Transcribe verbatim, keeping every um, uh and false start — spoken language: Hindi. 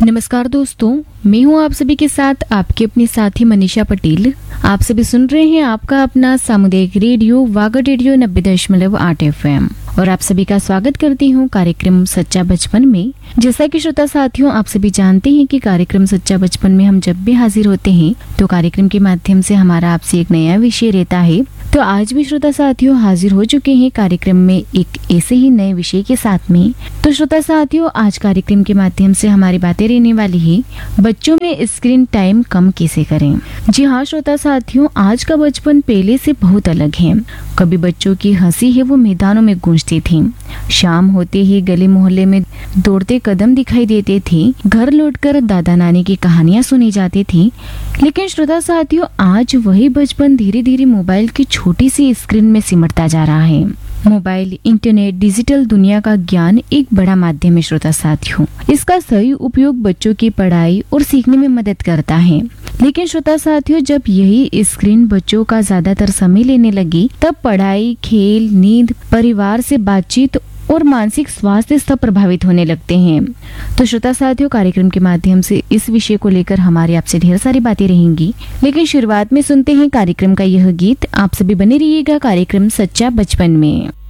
नमस्कार दोस्तों, मैं हूं आप सभी के साथ आपकी अपनी साथी मनीषा पटेल। आप सभी सुन रहे हैं आपका अपना सामुदायिक रेडियो वागा रेडियो नब्बे दशमलव आठ एफ एम और आप सभी का स्वागत करती हूं कार्यक्रम सच्चा बचपन में। जैसा कि श्रोता साथियों आप सभी जानते हैं कि कार्यक्रम सच्चा बचपन में हम जब भी हाजिर होते हैं तो कार्यक्रम के माध्यम से हमारा आपसे एक नया विषय रहता है। तो आज भी श्रोता साथियों हाजिर हो चुके हैं कार्यक्रम में एक ऐसे ही नए विषय के साथ में। तो श्रोता साथियों आज कार्यक्रम के माध्यम से हमारी बातें रहने वाली है बच्चों में स्क्रीन टाइम कम कैसे करें। जी हाँ श्रोता साथियों, आज का बचपन पहले से बहुत अलग है। कभी बच्चों की हंसी है वो मैदानों में गूंजती थी, शाम होते ही गली मोहल्ले में दौड़ते कदम दिखाई देते थे, घर लौटकर दादा नानी की कहानियां सुनी जाती थी। लेकिन श्रोता साथियों आज वही बचपन धीरे धीरे मोबाइल की छोटी सी स्क्रीन में सिमटता जा रहा है। मोबाइल, इंटरनेट, डिजिटल दुनिया का ज्ञान एक बड़ा माध्यम है श्रोता साथियों। इसका सही उपयोग बच्चों की पढ़ाई और सीखने में मदद करता है। लेकिन श्रोता साथियों जब यही स्क्रीन बच्चों का ज्यादातर समय लेने लगी तब पढ़ाई, खेल, नींद, परिवार से बातचीत और मानसिक स्वास्थ्य सब प्रभावित होने लगते हैं। तो श्रोता साथियों कार्यक्रम के माध्यम से इस विषय को लेकर हमारी आपसे ढेर सारी बातें रहेंगी, लेकिन शुरुआत में सुनते हैं कार्यक्रम का यह गीत। आप सभी बने रहिएगा कार्यक्रम सच्चा बचपन में।